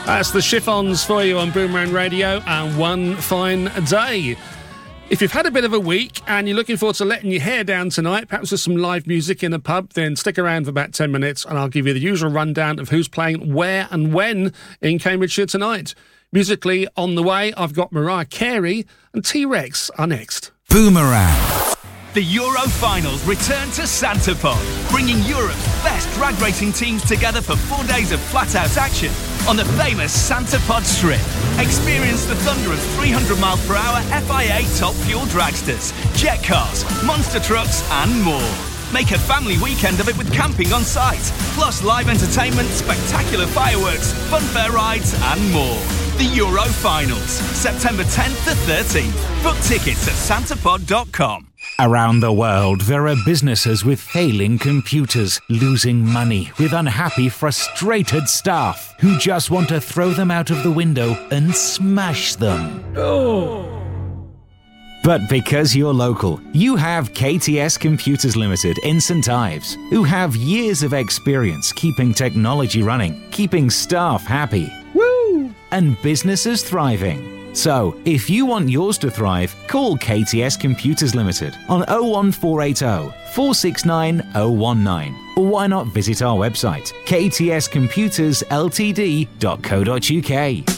That's the Chiffons for you on Boomerang Radio, and one fine day. If you've had a bit of a week and you're looking forward to letting your hair down tonight, perhaps with some live music in a pub, then stick around for about 10 minutes and I'll give you the usual rundown of who's playing where and when in Cambridgeshire tonight. Musically on the way, I've got Mariah Carey and T-Rex are next. Boomerang. The Euro Finals return to Santapod, bringing Europe's best drag racing teams together for 4 days of flat-out action on the famous Santapod Strip. Experience the thunder of 300 mph FIA top fuel dragsters, jet cars, monster trucks and more. Make a family weekend of it with camping on site, plus live entertainment, spectacular fireworks, funfair rides and more. The Euro Finals, September 10th to 13th. Book tickets at santapod.com. Around the world, there are businesses with failing computers, losing money, with unhappy, frustrated staff who just want to throw them out of the window and smash them. But because you're local, you have KTS Computers Limited in St Ives, who have years of experience keeping technology running, keeping staff happy, and businesses thriving. So, if you want yours to thrive, call KTS Computers Limited on 01480 469 019. Or why not visit our website, ktscomputersltd.co.uk.